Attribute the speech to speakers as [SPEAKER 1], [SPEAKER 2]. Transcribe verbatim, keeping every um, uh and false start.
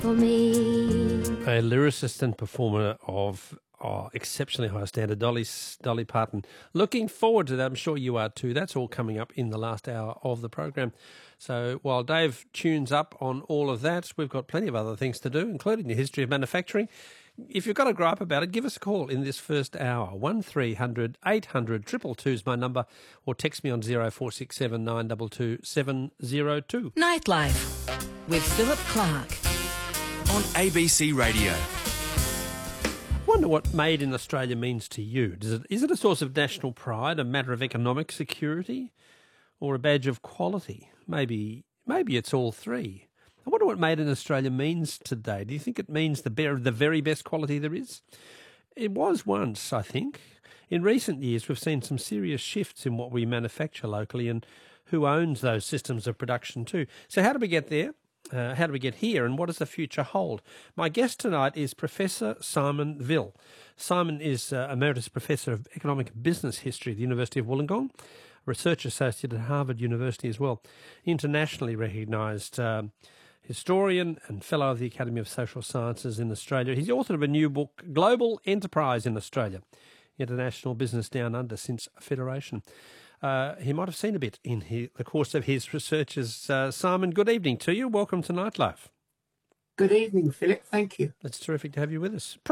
[SPEAKER 1] for me.
[SPEAKER 2] A lyricist and performer of oh, exceptionally high standard, Dolly, Dolly Parton. Looking forward to that. I'm sure you are too. That's all coming up in the last hour of the program. So while Dave tunes up on all of that, we've got plenty of other things to do, including the history of manufacturing. If you've got a gripe about it, give us a call in this first hour. one three hundred eight hundred two two two is my number, or text me on zero four six seven nine two two seven zero two.
[SPEAKER 3] Nightlife with Philip Clark
[SPEAKER 4] on A B C Radio.
[SPEAKER 2] I wonder what made in Australia means to you. Does it, is it a source of national pride, a matter of economic security, or a badge of quality? Maybe, maybe it's all three. I wonder what made in Australia means today. Do you think it means the, bare, the very best quality there is? It was once, I think. In recent years, we've seen some serious shifts in what we manufacture locally and who owns those systems of production too. So how do we get there? Uh, how do we get here, and what does the future hold? My guest tonight is Professor Simon Vill. Simon is uh, Emeritus Professor of Economic Business History at the University of Wollongong, Research Associate at Harvard University as well, internationally recognised um, historian and Fellow of the Academy of Social Sciences in Australia. He's the author of a new book, Global Enterprise in Australia, International Business Down Under since Federation. Uh, he might have seen a bit in his, the course of his researches. Uh, Simon, good evening to you. Welcome to Nightlife.
[SPEAKER 5] Good evening, Philip. Thank you.
[SPEAKER 2] It's terrific to have you with us.